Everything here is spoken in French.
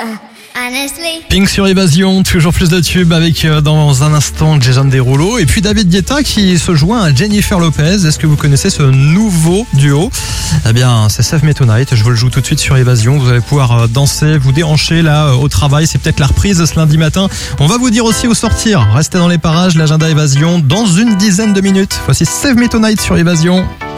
Honestly. Pink sur Évasion, toujours plus de tubes avec dans un instant Jason Derulo et puis David Guetta qui se joint à Jennifer Lopez. Est-ce que vous connaissez ce nouveau duo? Eh bien, c'est Save Me Tonight. Je vous le joue tout de suite sur Évasion. Vous allez pouvoir danser, vous déhancher là au travail. C'est peut-être la reprise ce lundi matin. On va vous dire aussi où sortir. Restez dans les parages. L'agenda Évasion dans une dizaine de minutes. Voici Save Me Tonight sur Évasion.